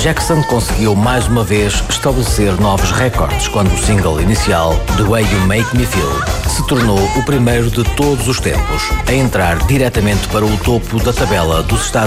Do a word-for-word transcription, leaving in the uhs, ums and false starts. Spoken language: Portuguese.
Jackson conseguiu mais uma vez estabelecer novos recordes quando o single inicial, The Way You Make Me Feel, se tornou o primeiro de todos os tempos a entrar diretamente para o topo da tabela dos Estados